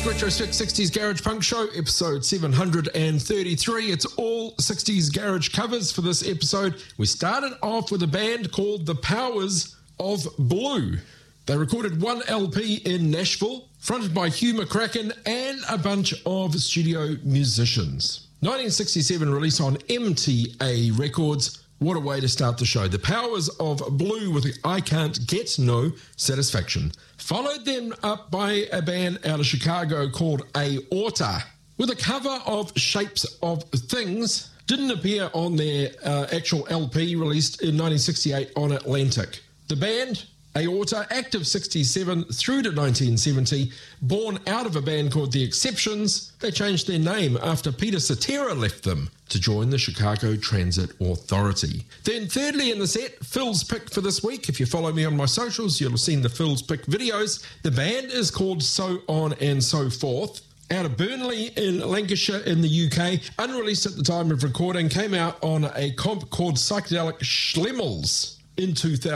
Retrospect 60s Garage Punk Show, episode 733. It's all 60s garage covers for this episode. We started off with a band called The Powers of Blue. They recorded one LP in Nashville, fronted by Hugh McCracken and a bunch of studio musicians. 1967 release on MTA Records. What a way to start the show. The Powers of Blue with I Can't Get No Satisfaction. Followed then up by a band out of Chicago called Aorta with a cover of Shapes of Things. Didn't appear on their actual LP released in 1968 on Atlantic. The band, Aorta, active 67 through to 1970, born out of a band called The Exceptions. They changed their name after Peter Cetera left them to join the Chicago Transit Authority. Then thirdly in the set, Phil's pick for this week. If you follow me on my socials, you'll have seen the Phil's pick videos. The band is called So On and So Forth. Out of Burnley in Lancashire in the UK, unreleased at the time of recording, came out on a comp called Psychedelic Schlemmels in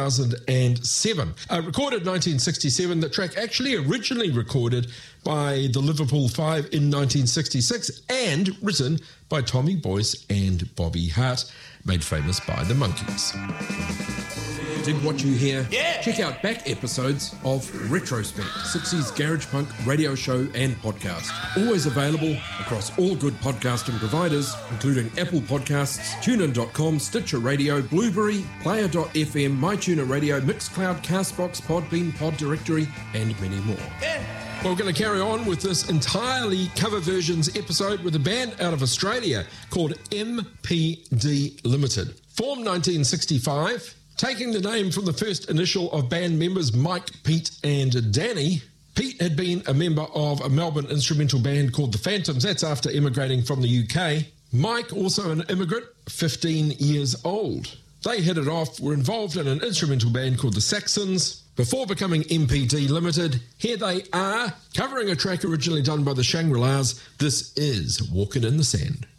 2007. Recorded 1967, the track actually originally recorded by the Liverpool Five in 1966 and written by Tommy Boyce and Bobby Hart, made famous by the Monkees. Dig what you hear? Yeah! Check out back episodes of Retrospect, 60s Garage Punk radio show and podcast. Always available across all good podcasting providers, including Apple Podcasts, TuneIn.com, Stitcher Radio, Blueberry, Player.fm, MyTuner Radio, Mixcloud, Castbox, Podbean, Pod Directory, and many more. Yeah. Well, we're going to carry on with this entirely cover versions episode with a band out of Australia called MPD Limited. Formed 1965, taking the name from the first initial of band members Mike, Pete and Danny. Pete had been a member of a Melbourne instrumental band called The Phantoms. That's after immigrating from the UK. Mike, also an immigrant, 15 years old. They hit it off, were involved in an instrumental band called The Saxons. Before becoming MPD Limited, here they are, covering a track originally done by the Shangri-Las. This is Walking in the Sand.